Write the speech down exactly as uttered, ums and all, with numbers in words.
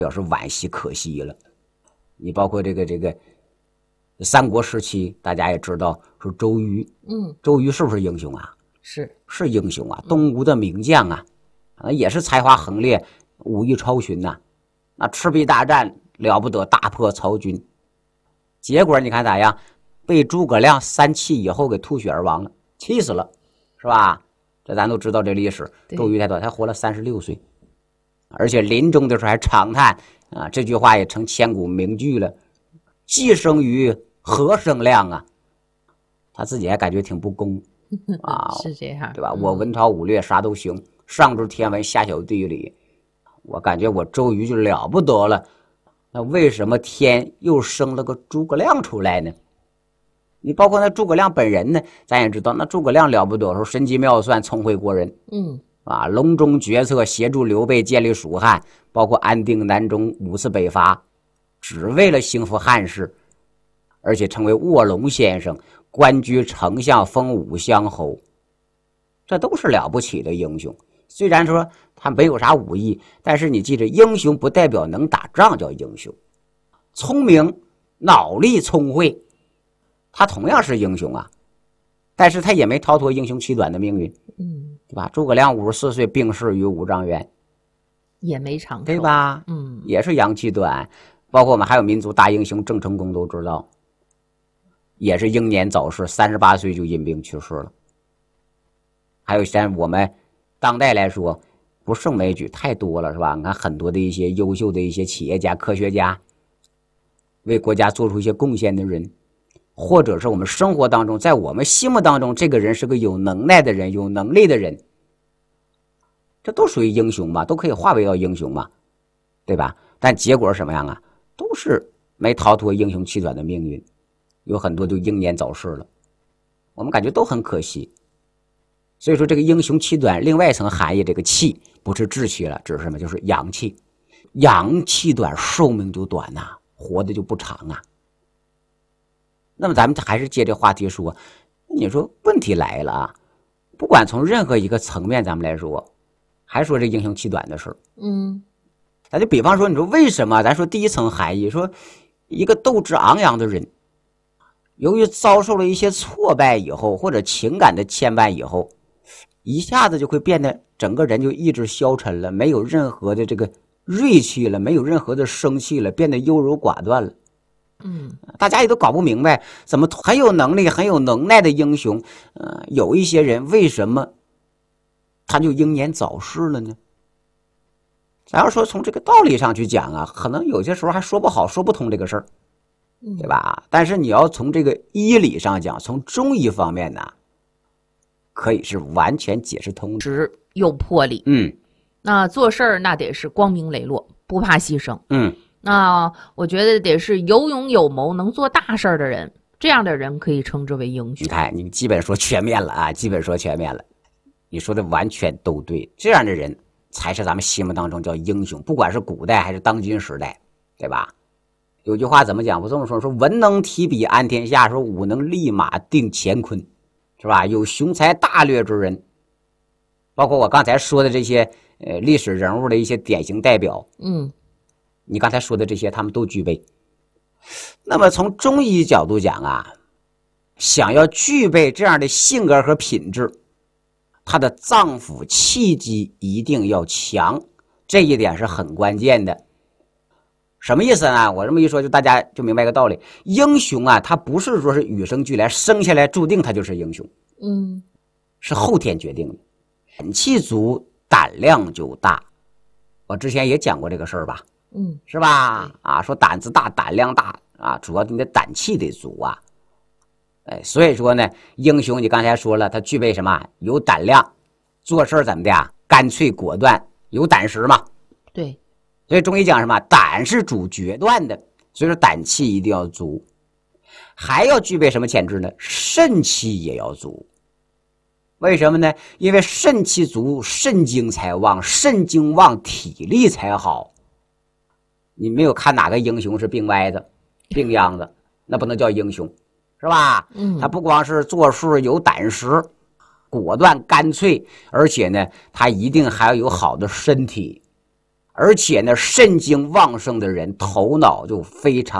表示惋惜可惜了。你包括这个这个三国时期，大家也知道说周瑜， 嗯， 周瑜是不是英雄啊？ 是是英雄啊，东吴的名将啊，啊也是才华横烈，武艺超群呐、啊。那赤壁大战了不得，大破曹军，结果你看咋样？被诸葛亮三气以后给吐血而亡了，气死了，是吧？这咱都知道这历史。周瑜才多，他活了三十六岁，而且临终的时候还长叹啊，这句话也成千古名句了：既生瑜，何生亮啊？他自己还感觉挺不公啊， 是这样， 对吧？我文韬武略啥都行，上知天文，下晓地理，我感觉我周瑜就了不得了。那为什么天又生了个诸葛亮出来呢？你包括那诸葛亮本人呢，咱也知道，那诸葛亮了不得，说神机妙算，聪慧过人， 嗯啊，隆中决策，协助刘备建立蜀汉，包括安定南中，五次北伐，只为了兴复汉室，而且成为卧龙先生，官居丞相，封武乡侯，这都是了不起的英雄。虽然说他没有啥武艺，但是你记着，英雄不代表能打仗叫英雄，聪明、脑力聪慧，他同样是英雄啊，但是他也没逃脱英雄气短的命运， 嗯， 对吧？诸葛亮五十四岁病逝于五丈原， 也没长寿， 对吧？ 嗯， 也是阳气短。包括我们还有民族大英雄郑成功都知道，也是英年早逝，三十八岁就因病去世了。还有像我们当代来说，不胜枚举，太多了，是吧？你看很多的一些优秀的一些企业家、科学家，为国家做出一些贡献的人，或者是我们生活当中，在我们心目当中，这个人是个有能耐的人、有能力的人，这都属于英雄嘛，都可以化为到英雄嘛，对吧？但结果是什么样啊？都是没逃脱英雄气短的命运，有很多就英年早逝了，我们感觉都很可惜。所以说这个英雄气短另外一层含义，这个气不是志气了，指是什么？就是阳气，阳气短寿命就短呐、啊，活的就不长啊。那么咱们还是接这话题说，你说问题来了啊，不管从任何一个层面咱们来说，还说这英雄气短的事， 嗯， 咱就比方说，你说为什么？咱说第一层含义，说一个斗志昂扬的人，由于遭受了一些挫败以后，或者情感的牵绊以后，一下子就会变得整个人就意志消沉了，没有任何的这个锐气了，没有任何的生气了，变得优柔寡断了。 嗯， 大家也都搞不明白，怎么很有能力、很有能耐的英雄，呃，有一些人为什么他就英年早逝了呢？咱要说从这个道理上去讲啊，可能有些时候还说不好、说不通这个事儿，对吧？但是你要从这个医理上讲，从中医方面呢，可以是完全解释通的。 直又魄力， 嗯， 那做事儿那得是光明磊落，不怕牺牲。 嗯， 那我觉得得是有勇有谋，能做大事儿的人，这样的人可以称之为英雄。 你看，你基本说全面了啊，基本说全面了。你说的完全都对，这样的人才是咱们心目当中叫英雄，不管是古代还是当今时代，对吧？有句话怎么讲？不这么说，说文能提笔安天下，说武能立马定乾坤，是吧？有雄才大略之人，包括我刚才说的这些呃历史人物的一些典型代表， 嗯， 你刚才说的这些，他们都具备。那么从中医角度讲啊，想要具备这样的性格和品质，他的脏腑气机一定要强，这一点是很关键的。什么意思呢？我这么一说，就大家就明白个道理。英雄啊，他不是说是与生俱来，生下来注定他就是英雄， 嗯， 是后天决定的。胆气足，胆量就大。我之前也讲过这个事儿吧， 嗯， 是吧？啊，说胆子大，胆量大啊，主要你的胆气得足啊。哎，所以说呢，英雄你刚才说了，他具备什么？有胆量，做事怎么的呀？干脆果断，有胆识嘛。 对。 所以中医讲什么？胆是主决断的，所以说胆气一定要足，还要具备什么潜质呢？肾气也要足。为什么呢？因为肾气足，肾精才旺，肾精旺，体力才好。你没有看哪个英雄是病歪子、病秧子，那不能叫英雄，是吧？ 嗯， 他不光是做事有胆识、果断干脆，而且呢，他一定还要有好的身体。 而且呢，肾精旺盛的人头脑就非常。